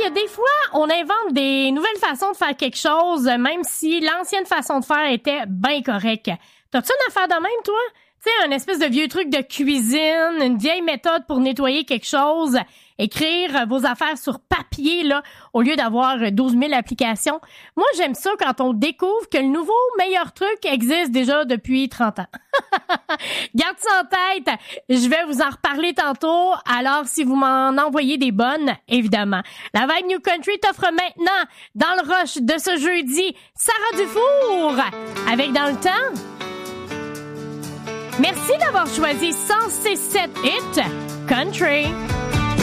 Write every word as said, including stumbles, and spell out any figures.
il y a des fois, on invente des nouvelles façons de faire quelque chose, même si l'ancienne façon de faire était bien correcte. T'as-tu une affaire de même, toi? Tu sais, un espèce de vieux truc de cuisine, une vieille méthode pour nettoyer quelque chose, écrire vos affaires sur papier, là, au lieu d'avoir douze mille applications. Moi, j'aime ça quand on découvre que le nouveau meilleur truc existe déjà depuis trente ans. Garde ça en tête. Je vais vous en reparler tantôt. Alors, si vous m'en envoyez des bonnes, évidemment. La Vibe New Country t'offre maintenant, dans le rush de ce jeudi, Sarah Dufour, avec Dans le temps. Merci d'avoir choisi cent six sept Hit Country.